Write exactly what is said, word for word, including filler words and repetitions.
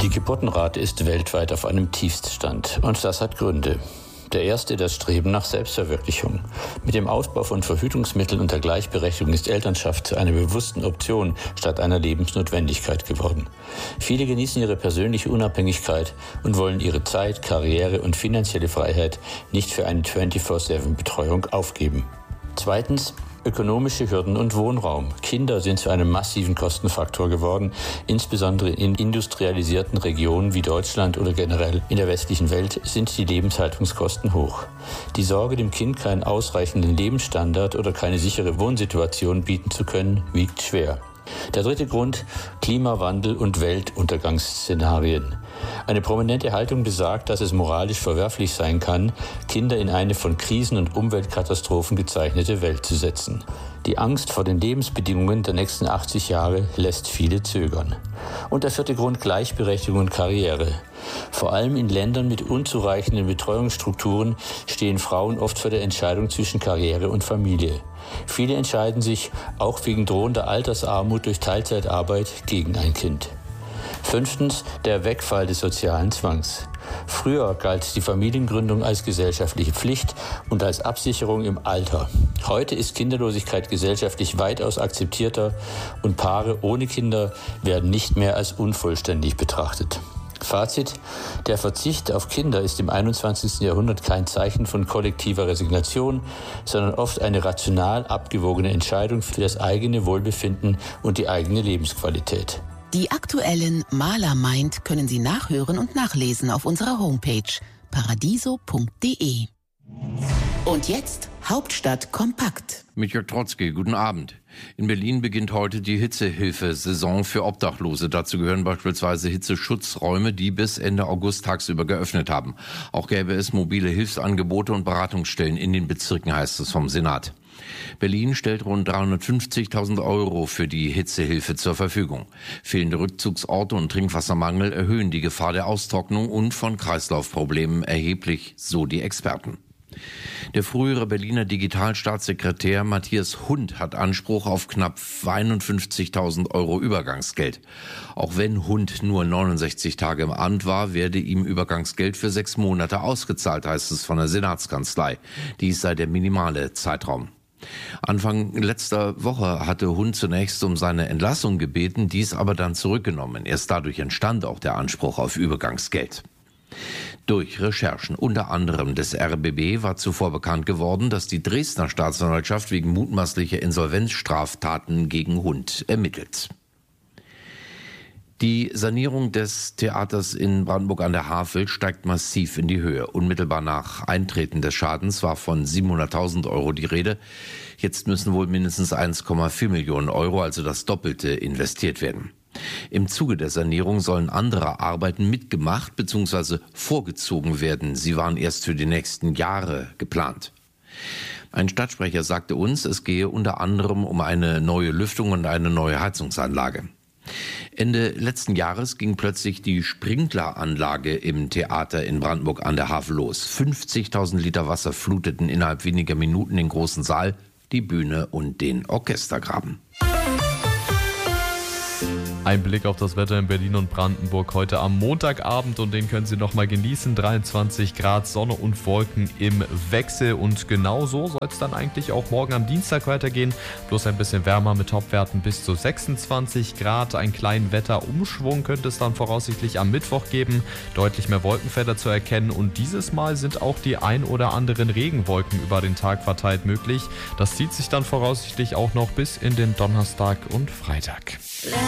Die Geburtenrate ist weltweit auf einem Tiefststand und das hat Gründe. Der erste, das Streben nach Selbstverwirklichung. Mit dem Ausbau von Verhütungsmitteln und der Gleichberechtigung ist Elternschaft zu einer bewussten Option statt einer Lebensnotwendigkeit geworden. Viele genießen ihre persönliche Unabhängigkeit und wollen ihre Zeit, Karriere und finanzielle Freiheit nicht für eine vierundzwanzig sieben Betreuung aufgeben. Zweitens, ökonomische Hürden und Wohnraum. Kinder sind zu einem massiven Kostenfaktor geworden, insbesondere in industrialisierten Regionen wie Deutschland oder generell in der westlichen Welt sind die Lebenshaltungskosten hoch. Die Sorge, dem Kind keinen ausreichenden Lebensstandard oder keine sichere Wohnsituation bieten zu können, wiegt schwer. Der dritte Grund, Klimawandel und Weltuntergangsszenarien. Eine prominente Haltung besagt, dass es moralisch verwerflich sein kann, Kinder in eine von Krisen und Umweltkatastrophen gezeichnete Welt zu setzen. Die Angst vor den Lebensbedingungen der nächsten achtzig Jahre lässt viele zögern. Und der vierte Grund, Gleichberechtigung und Karriere. Vor allem in Ländern mit unzureichenden Betreuungsstrukturen stehen Frauen oft vor der Entscheidung zwischen Karriere und Familie. Viele entscheiden sich, auch wegen drohender Altersarmut durch Teilzeitarbeit, gegen ein Kind. Fünftens, der Wegfall des sozialen Zwangs. Früher galt die Familiengründung als gesellschaftliche Pflicht und als Absicherung im Alter. Heute ist Kinderlosigkeit gesellschaftlich weitaus akzeptierter und Paare ohne Kinder werden nicht mehr als unvollständig betrachtet. Fazit: Der Verzicht auf Kinder ist im einundzwanzigsten Jahrhundert kein Zeichen von kollektiver Resignation, sondern oft eine rational abgewogene Entscheidung für das eigene Wohlbefinden und die eigene Lebensqualität. Die aktuellen Maler meint können Sie nachhören und nachlesen auf unserer Homepage paradiso punkt de. Und jetzt Hauptstadt kompakt. Mit Jörg Trotzki, guten Abend. In Berlin beginnt heute die Hitzehilfe-Saison für Obdachlose. Dazu gehören beispielsweise Hitzeschutzräume, die bis Ende August tagsüber geöffnet haben. Auch gäbe es mobile Hilfsangebote und Beratungsstellen in den Bezirken, heißt es vom Senat. Berlin stellt rund dreihundertfünfzigtausend Euro für die Hitzehilfe zur Verfügung. Fehlende Rückzugsorte und Trinkwassermangel erhöhen die Gefahr der Austrocknung und von Kreislaufproblemen erheblich, so die Experten. Der frühere Berliner Digitalstaatssekretär Matthias Hund hat Anspruch auf knapp einundfünfzigtausend Euro Übergangsgeld. Auch wenn Hund nur neunundsechzig Tage im Amt war, werde ihm Übergangsgeld für sechs Monate ausgezahlt, heißt es von der Senatskanzlei. Dies sei der minimale Zeitraum. Anfang letzter Woche hatte Hund zunächst um seine Entlassung gebeten, dies aber dann zurückgenommen. Erst dadurch entstand auch der Anspruch auf Übergangsgeld. Durch Recherchen unter anderem des R B B war zuvor bekannt geworden, dass die Dresdner Staatsanwaltschaft wegen mutmaßlicher Insolvenzstraftaten gegen Hund ermittelt. Die Sanierung des Theaters in Brandenburg an der Havel steigt massiv in die Höhe. Unmittelbar nach Eintreten des Schadens war von siebenhunderttausend Euro die Rede. Jetzt müssen wohl mindestens eins Komma vier Millionen Euro, also das Doppelte, investiert werden. Im Zuge der Sanierung sollen andere Arbeiten mitgemacht bzw. vorgezogen werden. Sie waren erst für die nächsten Jahre geplant. Ein Stadtsprecher sagte uns, es gehe unter anderem um eine neue Lüftung und eine neue Heizungsanlage. Ende letzten Jahres ging plötzlich die Sprinkleranlage im Theater in Brandenburg an der Havel los. fünfzigtausend Liter Wasser fluteten innerhalb weniger Minuten den großen Saal, die Bühne und den Orchestergraben. Ein Blick auf das Wetter in Berlin und Brandenburg heute am Montagabend und den können Sie noch mal genießen. dreiundzwanzig Grad, Sonne und Wolken im Wechsel und genau so soll es dann eigentlich auch morgen am Dienstag weitergehen. Bloß ein bisschen wärmer mit Topwerten bis zu sechsundzwanzig Grad. Einen kleinen Wetterumschwung könnte es dann voraussichtlich am Mittwoch geben. Deutlich mehr Wolkenfelder zu erkennen und dieses Mal sind auch die ein oder anderen Regenwolken über den Tag verteilt möglich. Das zieht sich dann voraussichtlich auch noch bis in den Donnerstag und Freitag.